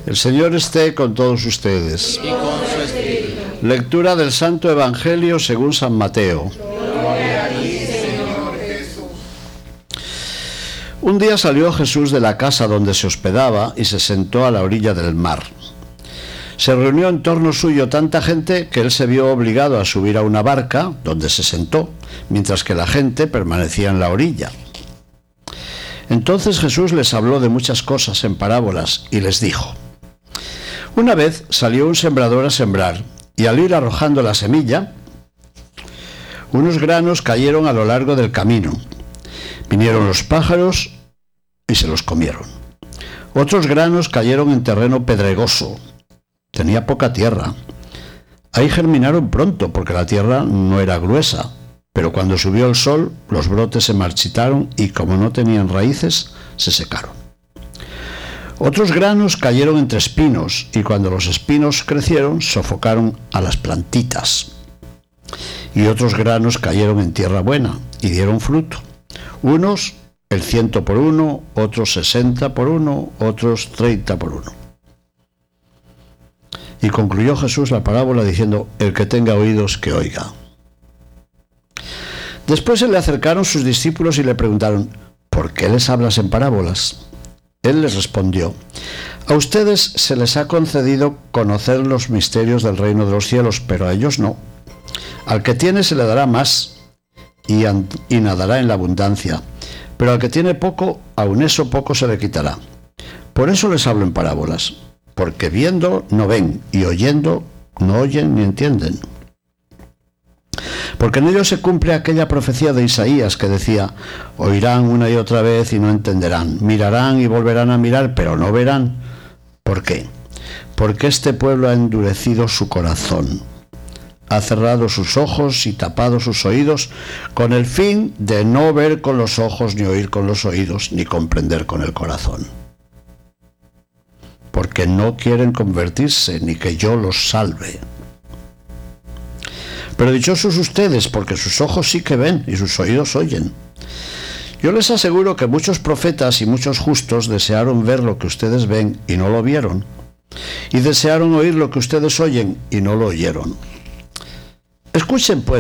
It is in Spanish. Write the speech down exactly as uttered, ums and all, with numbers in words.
El Señor esté con todos ustedes. Y con su espíritu. Lectura del Santo Evangelio según San Mateo. Gloria a ti, Señor Jesús. Un día salió Jesús de la casa donde se hospedaba y se sentó a la orilla del mar. Se reunió en torno suyo tanta gente que él se vio obligado a subir a una barca donde se sentó, mientras que la gente permanecía en la orilla. Entonces Jesús les habló de muchas cosas en parábolas y les dijo: Una vez salió un sembrador a sembrar, y al ir arrojando la semilla, unos granos cayeron a lo largo del camino. Vinieron los pájaros y se los comieron. Otros granos cayeron en terreno pedregoso. Tenía poca tierra. Ahí germinaron pronto, porque la tierra no era gruesa. Pero cuando subió el sol, los brotes se marchitaron y, como no tenían raíces, se secaron. Otros granos cayeron entre espinos, y cuando los espinos crecieron, sofocaron a las plantitas. Y otros granos cayeron en tierra buena, y dieron fruto. Unos el ciento por uno, otros sesenta por uno, otros treinta por uno. Y concluyó Jesús la parábola diciendo: El que tenga oídos, que oiga. Después se le acercaron sus discípulos y le preguntaron: ¿Por qué les hablas en parábolas? Él les respondió: A ustedes se les ha concedido conocer los misterios del reino de los cielos, pero a ellos no. Al que tiene se le dará más y, y nadará en la abundancia, pero al que tiene poco, aun eso poco se le quitará. Por eso les hablo en parábolas, porque viendo no ven, y oyendo no oyen ni entienden. Porque en ellos se cumple aquella profecía de Isaías que decía: Oirán una y otra vez y no entenderán, mirarán y volverán a mirar, pero no verán. ¿Por qué? Porque este pueblo ha endurecido su corazón, ha cerrado sus ojos y tapado sus oídos, con el fin de no ver con los ojos, ni oír con los oídos, ni comprender con el corazón. Porque no quieren convertirse, ni que yo los salve. Pero dichosos ustedes, porque sus ojos sí que ven y sus oídos oyen. Yo les aseguro que muchos profetas y muchos justos desearon ver lo que ustedes ven y no lo vieron, y desearon oír lo que ustedes oyen y no lo oyeron. Escuchen, pues,